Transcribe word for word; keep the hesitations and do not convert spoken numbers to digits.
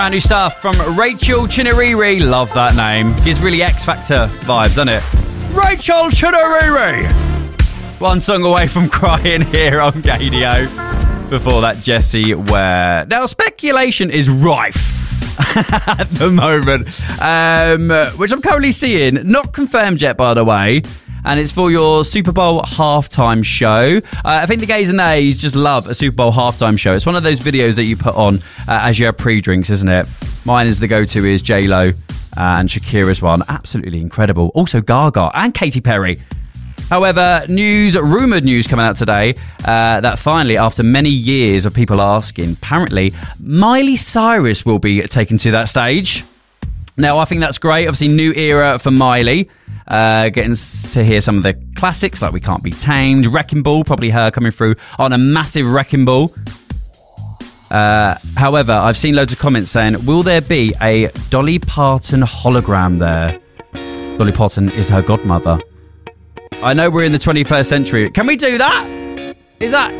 Brand new stuff from Rachel Chinouriri. Love that name. Gives really X Factor vibes, doesn't it? Rachel Chinouriri. One song away from crying here on Gadio. Before that, Jessie Ware. Now, speculation is rife at the moment, um, which I'm currently seeing. Not confirmed yet, by the way. And it's for your Super Bowl halftime show. Uh, I think the gays and nays just love a Super Bowl halftime show. It's one of those videos that you put on uh, as you have pre-drinks, isn't it? Mine is the go-to is J-Lo uh, and Shakira's one. Absolutely incredible. Also Gaga and Katy Perry. However, news, rumoured news coming out today uh, that finally, after many years of people asking, apparently Miley Cyrus will be taken to that stage. Now, I think that's great. Obviously, new era for Miley. Uh, getting to hear some of the classics like We Can't Be Tamed, Wrecking Ball, probably her coming through on a massive Wrecking Ball. Uh, however, I've seen loads of comments saying, will there be a Dolly Parton hologram there? Dolly Parton is her godmother. I know we're in the twenty-first century. Can we do that? Is that